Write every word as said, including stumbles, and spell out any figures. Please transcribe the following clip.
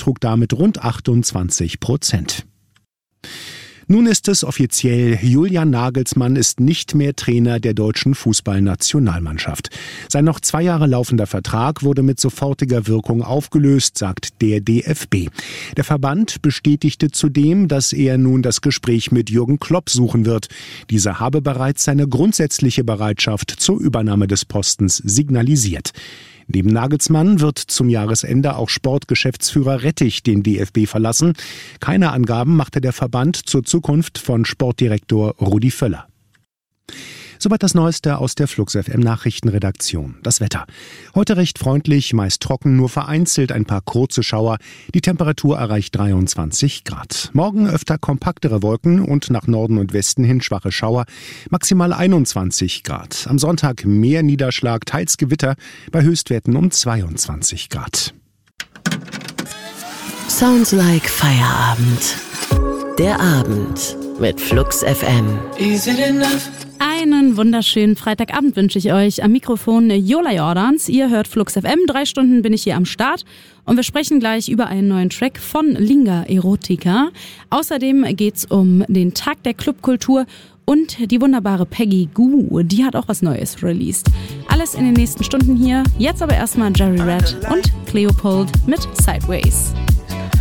betrug damit rund achtundzwanzig Prozent. Nun ist es offiziell, Julian Nagelsmann ist nicht mehr Trainer der deutschen Fußballnationalmannschaft. Sein noch zwei Jahre laufender Vertrag wurde mit sofortiger Wirkung aufgelöst, sagt der D F B. Der Verband bestätigte zudem, dass er nun das Gespräch mit Jürgen Klopp suchen wird. Dieser habe bereits seine grundsätzliche Bereitschaft zur Übernahme des Postens signalisiert. Neben Nagelsmann wird zum Jahresende auch Sportgeschäftsführer Rettich den D F B verlassen. Keine Angaben machte der Verband zur Zukunft von Sportdirektor Rudi Völler. Soweit das Neueste aus der Flux F M Nachrichtenredaktion. Das Wetter. Heute recht freundlich, meist trocken, nur vereinzelt ein paar kurze Schauer. Die Temperatur erreicht dreiundzwanzig Grad. Morgen öfter kompaktere Wolken und nach Norden und Westen hin schwache Schauer. Maximal einundzwanzig Grad. Am Sonntag mehr Niederschlag, teils Gewitter, bei Höchstwerten um zweiundzwanzig Grad. Sounds like Feierabend. Der Abend mit Flux F M. Is it enough? Einen wunderschönen Freitagabend wünsche ich euch. Am Mikrofon Jola Jordans. Ihr hört Flux F M. Drei Stunden bin ich hier am Start. Und wir sprechen gleich über einen neuen Track von Linga Erotica. Außerdem geht's um den Tag der Clubkultur und die wunderbare Peggy Gou. Die hat auch was Neues released. Alles in den nächsten Stunden hier. Jetzt aber erstmal Jerry Red und Cleopold mit Sideways.